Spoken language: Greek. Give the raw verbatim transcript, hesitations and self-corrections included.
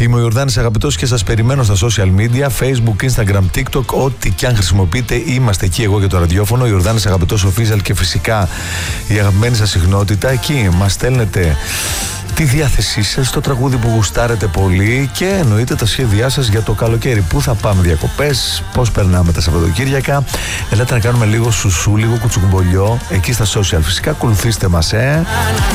Είμαι ο Ιορδάνης Αγαπητός και σας περιμένω στα social media, Facebook, Instagram, TikTok, ό,τι και αν χρησιμοποιείτε, είμαστε εκεί εγώ και το ραδιόφωνο, ο Ιορδάνης Αγαπητός Official, και φυσικά η αγαπημένη σας συχνότητα. Εκεί μας στέλνετε τη διάθεσή σας, το τραγούδι που γουστάρετε πολύ και εννοείται τα σχέδιά σας για το καλοκαίρι. Πού θα πάμε διακοπές, πώς περνάμε τα Σαββατοκύριακα. Ελάτε να κάνουμε λίγο σουσού, λίγο κουτσουκουμπολιό εκεί στα social. Φυσικά ακολουθήστε μας, ε.